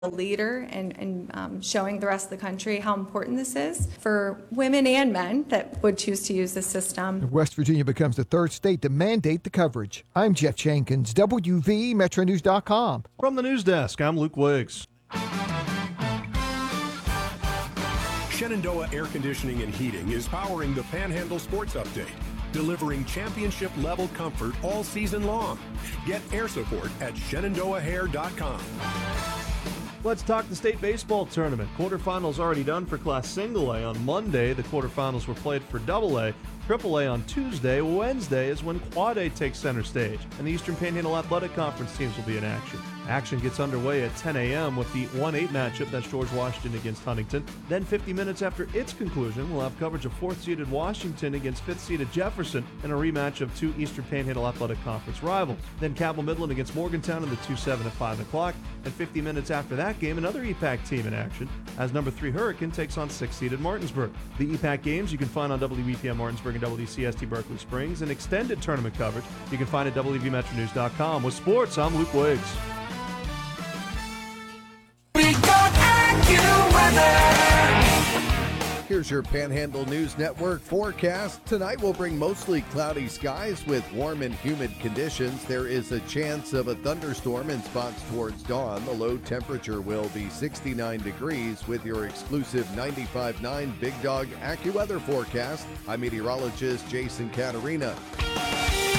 a leader and showing the rest of the country how important this is for women and men that would choose to use the system. West Virginia becomes the third state to mandate the coverage. I'm Jeff Jenkins, WV MetroNews.com. From the news desk, I'm Luke Wiggs. Shenandoah Air Conditioning and Heating is powering the Panhandle Sports Update, delivering championship-level comfort all season long. Get air support at ShenandoahAir.com. Let's talk the state baseball tournament. Quarterfinals already done for Class Single A. On Monday, the quarterfinals were played for Double A. Triple A on Tuesday. Wednesday is when Quad A takes center stage, and the Eastern Panhandle Athletic Conference teams will be in action. Action gets underway at 10 a.m. with the 1-8 matchup. That's George Washington against Huntington. Then 50 minutes after its conclusion, we'll have coverage of 4th-seeded Washington against 5th-seeded Jefferson in a rematch of two Eastern Panhandle Athletic Conference rivals. Then Cabell Midland against Morgantown in the 2-7 at 5 o'clock. And 50 minutes after that game, another EPAC team in action as number 3 Hurricane takes on 6th-seeded Martinsburg. The EPAC games you can find on WBPM Martinsburg and WCST Berkeley Springs, and extended tournament coverage you can find at WVMetroNews.com. With sports, I'm Luke Wiggs. We got AccuWeather. Here's your Panhandle News Network forecast. Tonight will bring mostly cloudy skies with warm and humid conditions. There is a chance of a thunderstorm in spots towards dawn. The low temperature will be 69 degrees with your exclusive 95.9 Big Dog AccuWeather forecast. I'm meteorologist Jason Caterina.